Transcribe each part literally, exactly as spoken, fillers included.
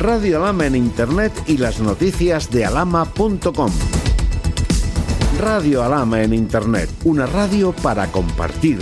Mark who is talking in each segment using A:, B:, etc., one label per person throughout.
A: Radio Alhama en Internet y las noticias de alhama punto com. Radio Alhama en Internet, una radio para compartir.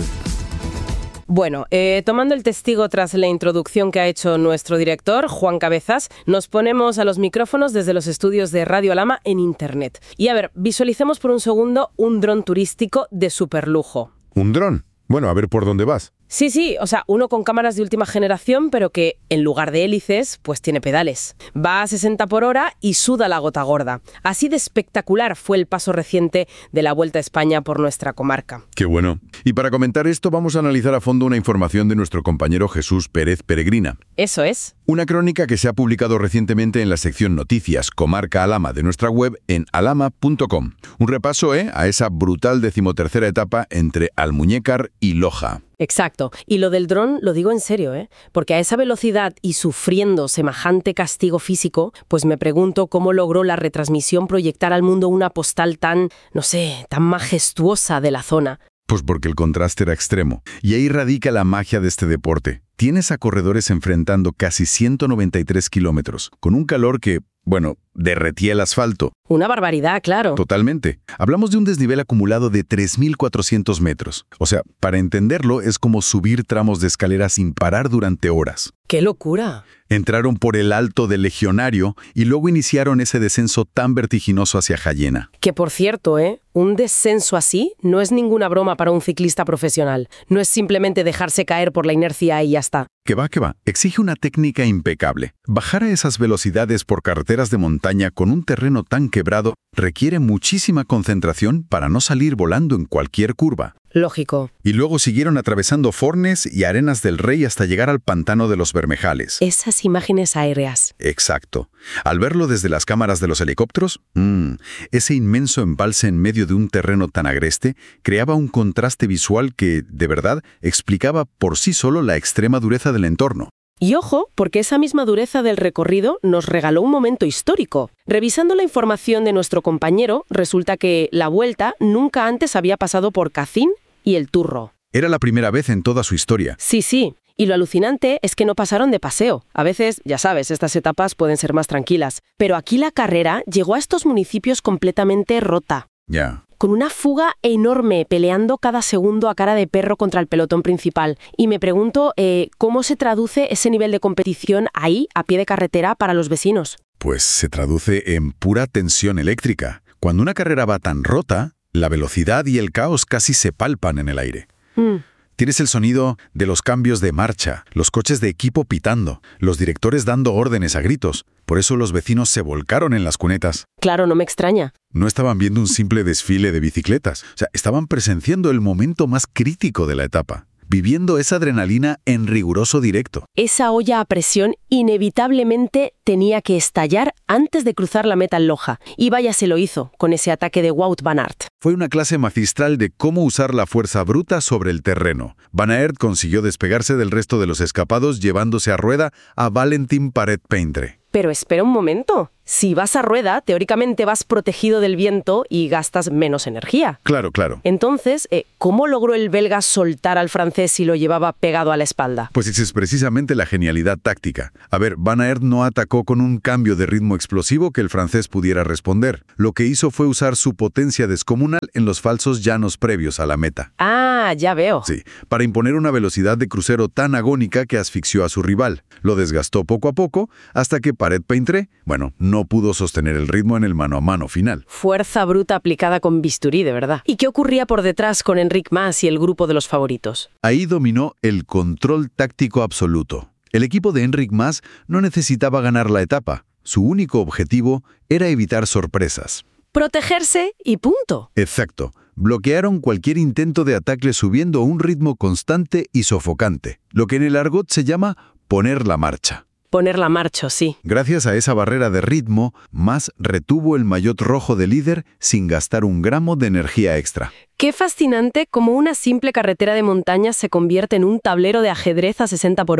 B: Bueno, eh, tomando el testigo tras la introducción que ha hecho nuestro director, Juan Cabezas, nos ponemos a los micrófonos desde los estudios de Radio Alhama en Internet. Y a ver, visualicemos por un segundo un dron turístico de superlujo.
C: ¿Un dron? Bueno, a ver por dónde vas.
B: Sí, sí, o sea, uno con cámaras de última generación, pero que en lugar de hélices, pues tiene pedales. Va a sesenta por hora y suda la gota gorda. Así de espectacular fue el paso reciente de la Vuelta a España por nuestra comarca.
C: Qué bueno. Y para comentar esto vamos a analizar a fondo una información de nuestro compañero Jesús Pérez Peregrina.
B: Eso es.
C: Una crónica que se ha publicado recientemente en la sección Noticias Comarca Alhama de nuestra web en alhama punto com. Un repaso ¿eh? a esa brutal decimotercera etapa entre Almuñécar y Loja.
B: Exacto. Y lo del dron lo digo en serio, ¿eh? Porque a esa velocidad y sufriendo semejante castigo físico, pues me pregunto cómo logró la retransmisión proyectar al mundo una postal tan, no sé, tan majestuosa de la zona.
C: Pues porque el contraste era extremo. Y ahí radica la magia de este deporte. Tienes a corredores enfrentando casi ciento noventa y tres kilómetros, con un calor que, bueno, derretía el asfalto.
B: Una barbaridad, claro.
C: Totalmente. Hablamos de un desnivel acumulado de tres mil cuatrocientos metros. O sea, para entenderlo, es como subir tramos de escalera sin parar durante horas.
B: ¡Qué locura!
C: Entraron por el Alto del Legionario y luego iniciaron ese descenso tan vertiginoso hacia Jayena.
B: Que por cierto, ¿eh? Un descenso así no es ninguna broma para un ciclista profesional. No es simplemente dejarse caer por la inercia y ya está.
C: Que va, que va. Exige una técnica impecable. Bajar a esas velocidades por carreteras de montaña con un terreno tan quebrado requiere muchísima concentración para no salir volando en cualquier curva.
B: Lógico.
C: Y luego siguieron atravesando Fornes y Arenas del Rey hasta llegar al pantano de los Bermejales.
B: Esas imágenes aéreas.
C: Exacto. Al verlo desde las cámaras de los helicópteros, mmm, ese inmenso embalse en medio de un terreno tan agreste creaba un contraste visual que, de verdad, explicaba por sí solo la extrema dureza del entorno.
B: Y ojo, porque esa misma dureza del recorrido nos regaló un momento histórico. Revisando la información de nuestro compañero, resulta que la Vuelta nunca antes había pasado por Cacín y El Turro.
C: Era la primera vez en toda su historia.
B: Sí, sí. Y lo alucinante es que no pasaron de paseo. A veces, ya sabes, estas etapas pueden ser más tranquilas. Pero aquí la carrera llegó a estos municipios completamente rota.
C: Ya. Yeah.
B: Con una fuga enorme, peleando cada segundo a cara de perro contra el pelotón principal. Y me pregunto, eh, ¿cómo se traduce ese nivel de competición ahí, a pie de carretera, para los vecinos?
C: Pues se traduce en pura tensión eléctrica. Cuando una carrera va tan rota, la velocidad y el caos casi se palpan en el aire.
B: Mm.
C: Tienes el sonido de los cambios de marcha, los coches de equipo pitando, los directores dando órdenes a gritos. Por eso los vecinos se volcaron en las cunetas.
B: Claro, no me extraña.
C: No estaban viendo un simple desfile de bicicletas. O sea, estaban presenciando el momento más crítico de la etapa, viviendo esa adrenalina en riguroso directo.
B: Esa olla a presión inevitablemente tenía que estallar antes de cruzar la meta en Loja. Y vaya se lo hizo, con ese ataque de Wout van Aert.
C: Fue una clase magistral de cómo usar la fuerza bruta sobre el terreno. Van Aert consiguió despegarse del resto de los escapados llevándose a rueda a Valentin Parets-Peintre.
B: Pero espera un momento. Si vas a rueda, teóricamente vas protegido del viento y gastas menos energía.
C: Claro, claro.
B: Entonces, eh, ¿cómo logró el belga soltar al francés si lo llevaba pegado a la espalda?
C: Pues esa es precisamente la genialidad táctica. A ver, Van Aert no atacó con un cambio de ritmo explosivo que el francés pudiera responder. Lo que hizo fue usar su potencia descomunal en los falsos llanos previos a la meta.
B: Ah, ya veo.
C: Sí, para imponer una velocidad de crucero tan agónica que asfixió a su rival. Lo desgastó poco a poco hasta que Parets-Peintre, bueno, no pudo sostener el ritmo en el mano a mano final.
B: Fuerza bruta aplicada con bisturí, de verdad. ¿Y qué ocurría por detrás con Enric Mas y el grupo de los favoritos?
C: Ahí dominó el control táctico absoluto. El equipo de Enric Mas no necesitaba ganar la etapa. Su único objetivo era evitar sorpresas.
B: Protegerse y punto.
C: Exacto. Bloquearon cualquier intento de ataque subiendo a un ritmo constante y sofocante, lo que en el argot se llama poner la marcha.
B: Poner la marcha, sí.
C: Gracias a esa barrera de ritmo, Mas retuvo el maillot rojo de líder sin gastar un gramo de energía extra.
B: Qué fascinante cómo una simple carretera de montaña se convierte en un tablero de ajedrez a sesenta por hora.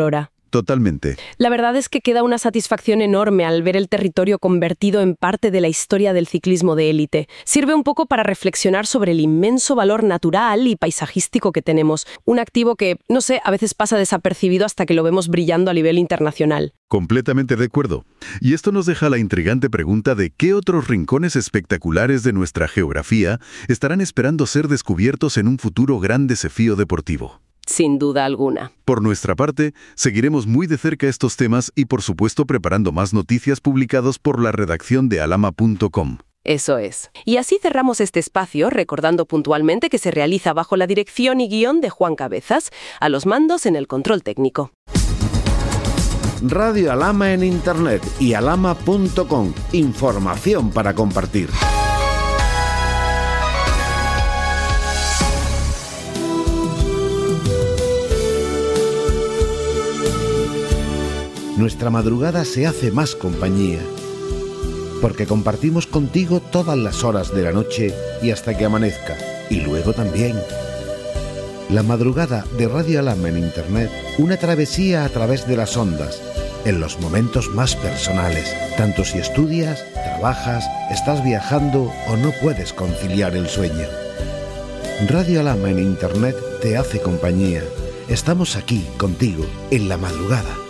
C: Totalmente.
B: La verdad es que queda una satisfacción enorme al ver el territorio convertido en parte de la historia del ciclismo de élite. Sirve un poco para reflexionar sobre el inmenso valor natural y paisajístico que tenemos. Un activo que, no sé, a veces pasa desapercibido hasta que lo vemos brillando a nivel internacional.
C: Completamente de acuerdo. Y esto nos deja la intrigante pregunta de qué otros rincones espectaculares de nuestra geografía estarán esperando ser descubiertos en un futuro gran desafío deportivo.
B: Sin duda alguna.
C: Por nuestra parte, seguiremos muy de cerca estos temas y, por supuesto, preparando más noticias publicadas por la redacción de alama punto com.
B: Eso es. Y así cerramos este espacio, recordando puntualmente que se realiza bajo la dirección y guión de Juan Cabezas, a los mandos en el control técnico.
A: Radio Alama en Internet y alama punto com. Información para compartir. Nuestra madrugada se hace más compañía, porque compartimos contigo todas las horas de la noche y hasta que amanezca, y luego también. La madrugada de Radio Alama en Internet, una travesía a través de las ondas, en los momentos más personales, tanto si estudias, trabajas, estás viajando o no puedes conciliar el sueño. Radio Alama en Internet te hace compañía. Estamos aquí contigo en la madrugada.